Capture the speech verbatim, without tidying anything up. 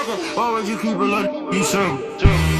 Why would you keep a lot of you circle?